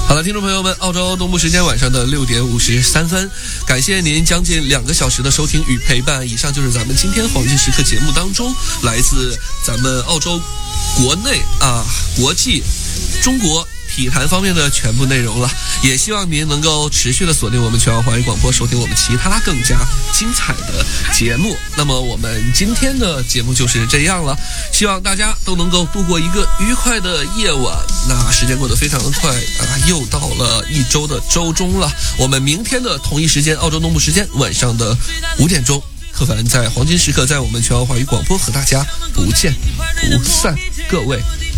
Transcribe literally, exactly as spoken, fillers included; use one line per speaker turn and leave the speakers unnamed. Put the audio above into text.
好了，听众朋友们，澳洲东部时间晚上的六点五十三分，感谢您将近两个小时的收听与陪伴。以上就是咱们今天黄金时刻节目当中来自咱们澳洲国内啊、国际、中国体坛方面的全部内容了。也希望您能够持续的锁定我们全澳华语广播，收听我们其他更加精彩的节目。那么我们今天的节目就是这样了，希望大家都能够度过一个愉快的夜晚。那时间过得非常的快啊，又到了一周的周中了。我们明天的同一时间，澳洲东部时间晚上的五点钟，柯凡在黄金时刻，在我们全澳华语广播和大家不见不散。各位